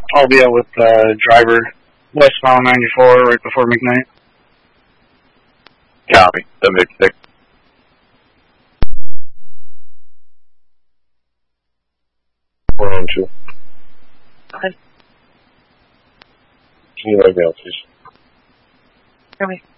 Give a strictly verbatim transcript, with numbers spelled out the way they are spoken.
I'll be out with uh, driver westbound ninety-four right before McKnight. Copy. seven fifty-six. Four on two. Okay. Can you let me out, please? Okay.